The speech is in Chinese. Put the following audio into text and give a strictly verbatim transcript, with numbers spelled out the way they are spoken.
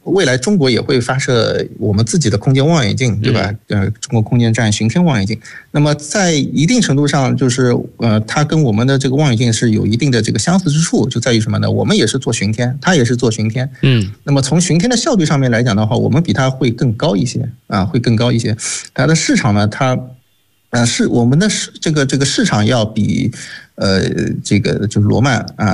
未来中国也会发射我们自己的空间望远镜，对吧？呃，中国空间站巡天望远镜。那么在一定程度上，就是呃，它跟我们的这个望远镜是有一定的这个相似之处，就在于什么呢？我们也是做巡天，它也是做巡天。 嗯。 那么从巡天的效率上面来讲的话，我们比它会更高一些啊，会更高一些。它的市场呢，它呃是我们的市这个这个市场要比呃这个就是罗曼啊。